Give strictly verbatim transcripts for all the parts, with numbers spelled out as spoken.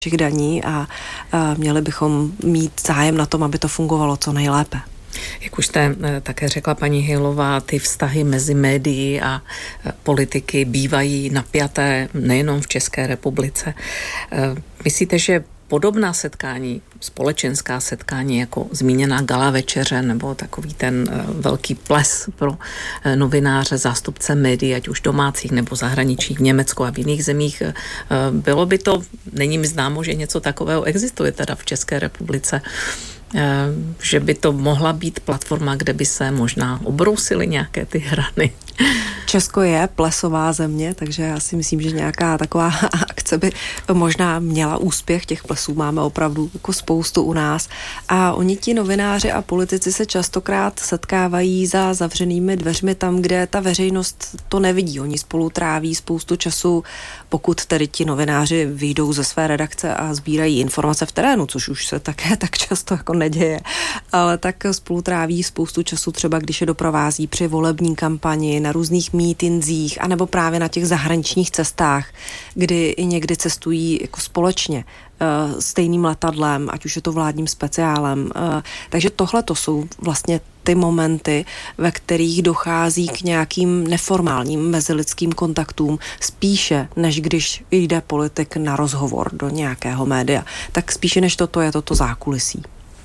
našich daní a, a měli bychom mít zájem na tom, aby to fungovalo co nejlépe. Jak už jste také řekla, paní Hejlová, ty vztahy mezi médií a politiky bývají napjaté nejenom v České republice. Myslíte, že podobná setkání, společenská setkání, jako zmíněná gala večeře nebo takový ten velký ples pro novináře, zástupce médií, ať už domácích nebo zahraničních, v Německu a v jiných zemích, bylo by to, není mi známo, že něco takového existuje teda v České republice, že by to mohla být platforma, kde by se možná obrousily nějaké ty hrany. Česko je plesová země, takže já si myslím, že nějaká taková akce by možná měla úspěch. Těch plesů máme opravdu jako spoustu u nás. A oni ti novináři a politici se častokrát setkávají za zavřenými dveřmi tam, kde ta veřejnost to nevidí. Oni spolu tráví spoustu času, pokud tedy ti novináři vyjdou ze své redakce a sbírají informace v terénu, což už se také tak často jako neděje. Ale tak spolu tráví spoustu času třeba, když je doprovází při volební kampani, na různých mítinzích, anebo právě na těch zahraničních cestách, kdy i někdy cestují jako společně uh, stejným letadlem, ať už je to vládním speciálem. Uh, takže tohle to jsou vlastně ty momenty, ve kterých dochází k nějakým neformálním mezilidským kontaktům, spíše než když jde politik na rozhovor do nějakého média. Tak spíše než toto je toto zákulisí.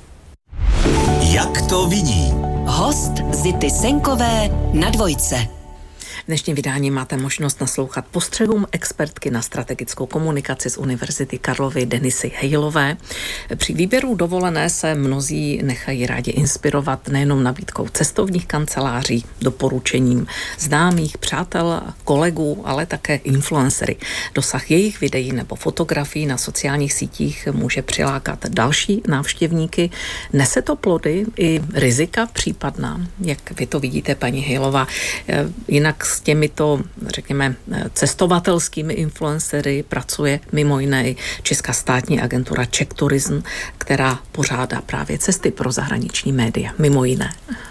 Jak to vidí? Host Zity Senkové na Dvojce. V dnešním vydání máte možnost naslouchat postřehům expertky na strategickou komunikaci z Univerzity Karlovy Denisy Hejlové. Při výběru dovolené se mnozí nechají rádi inspirovat nejenom nabídkou cestovních kanceláří, doporučením známých, přátel, kolegů, ale také influencery. Dosah jejich videí nebo fotografií na sociálních sítích může přilákat další návštěvníky. Nese to plody i rizika případná? Jak vy to vidíte, paní Hejlová? Jinak s těmito, řekněme, cestovatelskými influencery pracuje mimo jiné i Česká státní agentura Czech Tourism, která pořádá právě cesty pro zahraniční média, mimo jiné.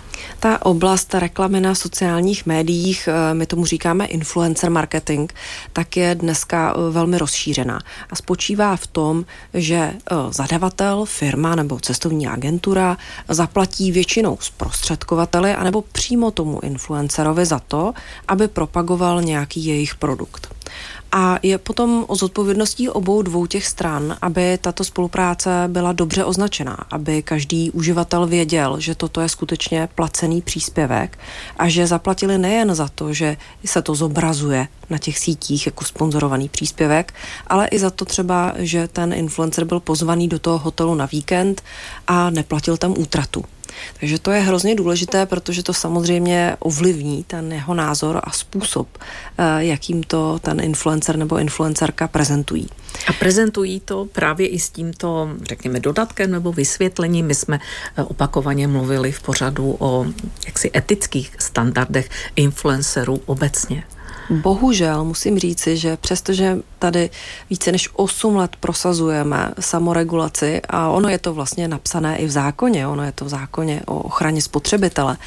Ta oblast reklamy na sociálních médiích, my tomu říkáme influencer marketing, tak je dneska velmi rozšířená a spočívá v tom, že zadavatel, firma nebo cestovní agentura zaplatí většinou zprostředkovateli anebo přímo tomu influencerovi za to, aby propagoval nějaký jejich produkt. A je potom o zodpovědností obou dvou těch stran, aby tato spolupráce byla dobře označená, aby každý uživatel věděl, že toto je skutečně placený příspěvek a že zaplatili nejen za to, že se to zobrazuje na těch sítích jako sponzorovaný příspěvek, ale i za to třeba, že ten influencer byl pozvaný do toho hotelu na víkend a neplatil tam útratu. Takže to je hrozně důležité, protože to samozřejmě ovlivní ten jeho názor a způsob, jakým to ten influencer nebo influencerka prezentují. A prezentují to právě i s tímto, řekněme, dodatkem nebo vysvětlením. My jsme opakovaně mluvili v pořadu o jaksi etických standardech influencerů obecně. Bohužel musím říci, že přestože tady více než osm let prosazujeme samoregulaci a ono je to vlastně napsané i v zákoně, ono je to v zákoně o ochraně spotřebitele,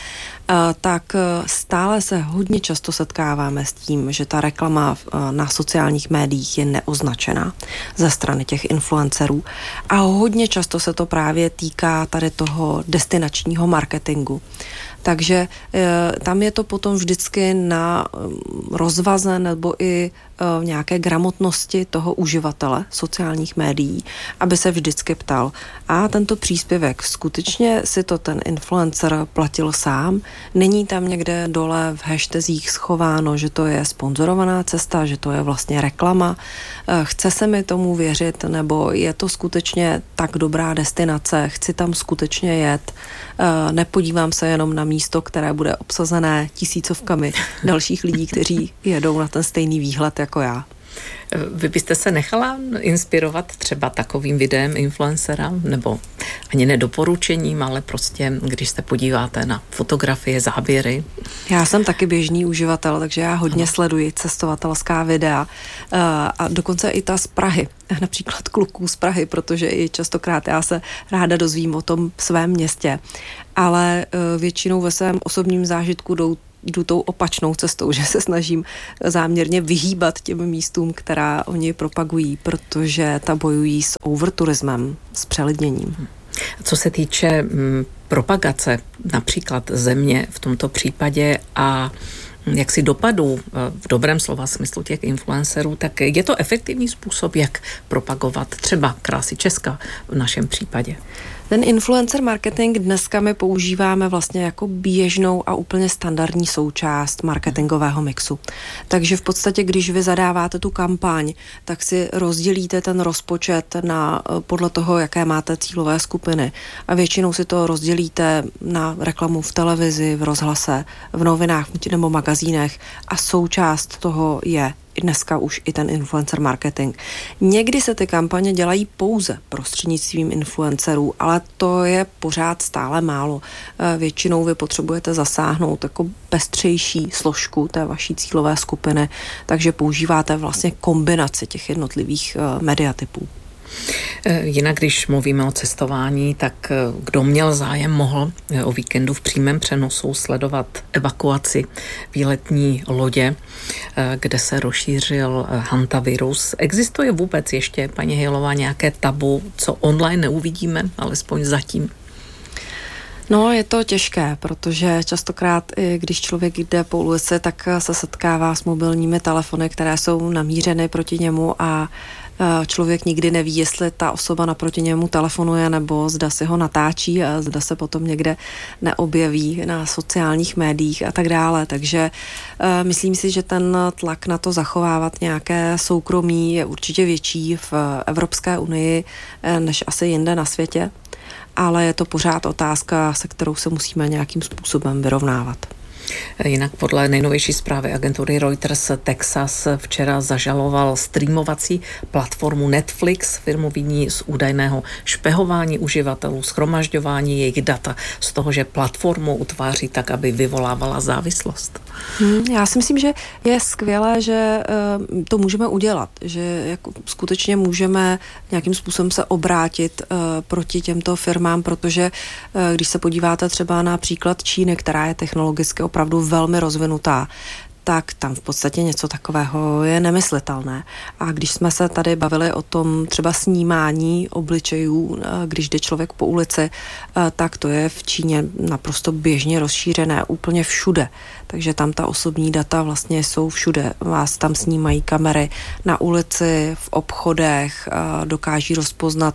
tak stále se hodně často setkáváme s tím, že ta reklama na sociálních médiích je neoznačená ze strany těch influencerů a hodně často se to právě týká tady toho destinačního marketingu. Takže e, tam je to potom vždycky na rozvaze nebo i e, nějaké gramotnosti toho uživatele sociálních médií, aby se vždycky ptal, a tento příspěvek skutečně si to ten influencer platil sám, není tam někde dole v hashtazích schováno, že to je sponzorovaná cesta, že to je vlastně reklama, e, chce se mi tomu věřit, nebo je to skutečně tak dobrá destinace, chci tam skutečně jet, e, nepodívám se jenom na místo, které bude obsazené tisícovkami dalších lidí, kteří jedou na ten stejný výhled jako já. Vy byste se nechala inspirovat třeba takovým videem influencera, nebo ani nedoporučením, ale prostě, když se podíváte na fotografie, záběry? Já jsem taky běžný uživatel, takže já hodně ano. sleduji cestovatelská videa a dokonce i ta z Prahy, například kluků z Prahy, protože i častokrát já se ráda dozvím o tom svém městě, ale většinou ve svém osobním zážitku jdou jdu tou opačnou cestou, že se snažím záměrně vyhýbat těm místům, která oni propagují, protože ta bojují s overturismem, s přelidněním. Co se týče m, propagace například země v tomto případě a jaksi dopadů v dobrém slova smyslu těch influencerů, tak je to efektivní způsob, jak propagovat třeba krásy Česka v našem případě. Ten influencer marketing dneska my používáme vlastně jako běžnou a úplně standardní součást marketingového mixu. Takže v podstatě, když vy zadáváte tu kampaň, tak si rozdělíte ten rozpočet na, podle toho, jaké máte cílové skupiny. A většinou si to rozdělíte na reklamu v televizi, v rozhlase, v novinách nebo magazínech a součást toho je dneska už i ten influencer marketing. Někdy se ty kampaně dělají pouze prostřednictvím influencerů, ale to je pořád stále málo. Většinou vy potřebujete zasáhnout jako pestřejší složku té vaší cílové skupiny, takže používáte vlastně kombinaci těch jednotlivých mediatypů. Jinak, když mluvíme o cestování, tak kdo měl zájem, mohl o víkendu v přímém přenosu sledovat evakuaci výletní lodě, kde se rozšířil hantavirus. Existuje vůbec ještě, paní Hejlová, nějaké tabu, co online neuvidíme, alespoň zatím? No, je to těžké, protože častokrát, když člověk jde po ulici, tak se setkává s mobilními telefony, které jsou namířeny proti němu a člověk nikdy neví, jestli ta osoba naproti němu telefonuje nebo zda si ho natáčí a zda se potom někde neobjeví na sociálních médiích a tak dále. Takže uh, myslím si, že ten tlak na to zachovávat nějaké soukromí je určitě větší v Evropské unii než asi jinde na světě, ale je to pořád otázka, se kterou se musíme nějakým způsobem vyrovnávat. Jinak podle nejnovější zprávy agentury Reuters Texas včera zažaloval streamovací platformu Netflix, firmu viní z údajného špehování uživatelů, shromažďování jejich data, z toho, že platformu utváří tak, aby vyvolávala závislost. Hmm, já si myslím, že je skvělé, že uh, to můžeme udělat, že jako skutečně můžeme nějakým způsobem se obrátit uh, proti těmto firmám, protože uh, když se podíváte třeba na příklad Číny, která je technologicky opravdu velmi rozvinutá, tak tam v podstatě něco takového je nemyslitelné. A když jsme se tady bavili o tom třeba snímání obličejů, když jde člověk po ulici, tak to je v Číně naprosto běžně rozšířené úplně všude. Takže tam ta osobní data vlastně jsou všude. Vás tam snímají kamery na ulici, v obchodech, dokáží rozpoznat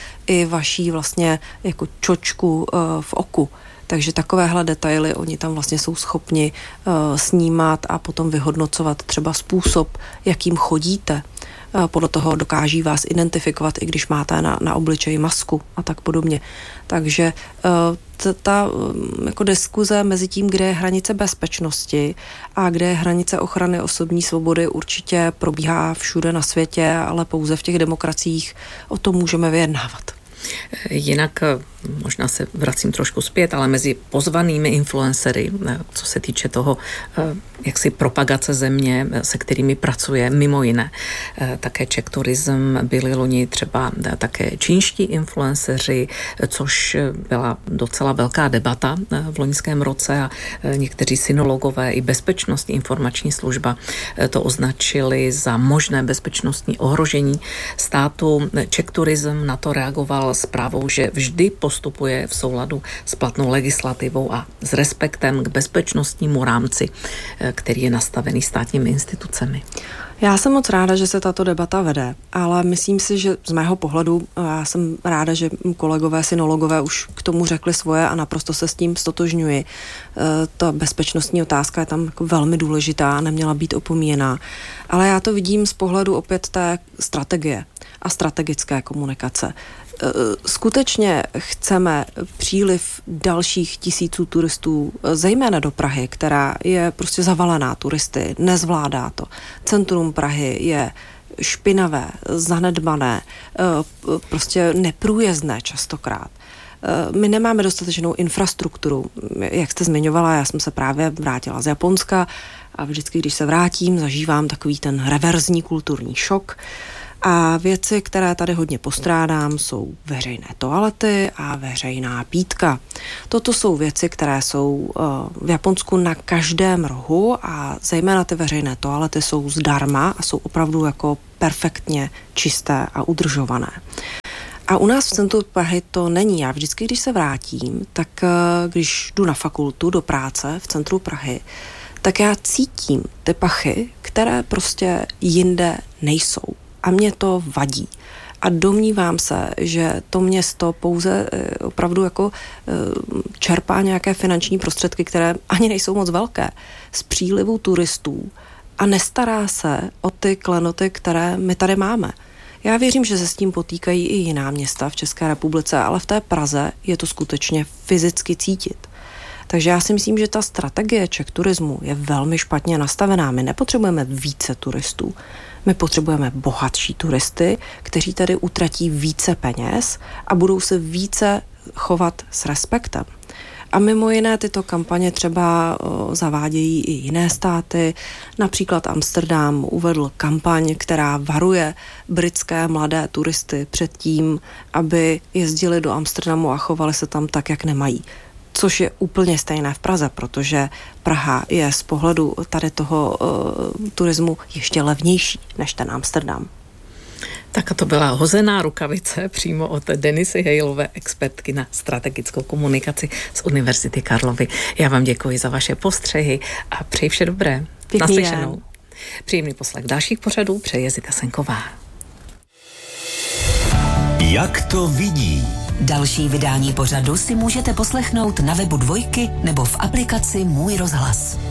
i vaší vlastně jako čočku v oku. Takže takovéhle detaily oni tam vlastně jsou schopni uh, snímat a potom vyhodnocovat třeba způsob, jakým chodíte. Uh, podle toho dokáží vás identifikovat, i když máte na, na obličeji masku a tak podobně. Takže uh, t- ta um, jako diskuze mezi tím, kde je hranice bezpečnosti a kde je hranice ochrany osobní svobody, určitě probíhá všude na světě, ale pouze v těch demokraciích o tom můžeme vyjednávat. Jinak možná se vracím trošku zpět, ale mezi pozvanými influencery, co se týče toho, jaksi propagace země, se kterými pracuje mimo jiné také Czech Tourism, byli loni třeba také čínští influenceři, což byla docela velká debata v loňském roce a někteří synologové i bezpečnostní informační služba to označili za možné bezpečnostní ohrožení státu. Czech Tourism na to reagoval zprávou, že vždy postupuje v souladu s platnou legislativou a s respektem k bezpečnostnímu rámci, který je nastavený státními institucemi. Já jsem moc ráda, že se tato debata vede, ale myslím si, že z mého pohledu, já jsem ráda, že kolegové, synologové už k tomu řekli svoje a naprosto se s tím stotožňuji. Ta bezpečnostní otázka je tam jako velmi důležitá a neměla být opomíjená. Ale já to vidím z pohledu opět té strategie a strategické komunikace. Skutečně chceme příliv dalších tisíců turistů, zejména do Prahy, která je prostě zavalená turisty, nezvládá to. Centrum Prahy je špinavé, zanedbané, prostě neprůjezdné častokrát. My nemáme dostatečnou infrastrukturu. Jak jste zmiňovala, já jsem se právě vrátila z Japonska a vždycky, když se vrátím, zažívám takový ten reverzní kulturní šok. A věci, které tady hodně postrádám, jsou veřejné toalety a veřejná pítka. Toto jsou věci, které jsou v Japonsku na každém rohu a zejména ty veřejné toalety jsou zdarma a jsou opravdu jako perfektně čisté a udržované. A u nás v centru Prahy to není. Já vždycky, když se vrátím, tak když jdu na fakultu do práce v centru Prahy, tak já cítím ty pachy, které prostě jinde nejsou. A mě to vadí. A domnívám se, že to město pouze opravdu jako čerpá nějaké finanční prostředky, které ani nejsou moc velké, z přílivu turistů a nestará se o ty klenoty, které my tady máme. Já věřím, že se s tím potýkají i jiná města v České republice, ale v té Praze je to skutečně fyzicky cítit. Takže já si myslím, že ta strategie Czech turismu je velmi špatně nastavená. My nepotřebujeme více turistů. My potřebujeme bohatší turisty, kteří tady utratí více peněz a budou se více chovat s respektem. A mimo jiné tyto kampaně třeba o, zavádějí i jiné státy. Například Amsterdam uvedl kampaň, která varuje britské mladé turisty před tím, aby jezdili do Amsterdamu a chovali se tam tak, jak nemají. Což je úplně stejné v Praze, protože Praha je z pohledu tady toho uh, turismu ještě levnější než ten Amsterdam. Tak a to byla hozená rukavice přímo od Denisy Hejlové, expertky na strategickou komunikaci z Univerzity Karlovy. Já vám děkuji za vaše postřehy a přeji vše dobré. Naslyšenou. Příjemný poslech dalších pořadů přeje Zita Senková. Jak to vidí? Další vydání pořadu si můžete poslechnout na webu Dvojky nebo v aplikaci Můj rozhlas.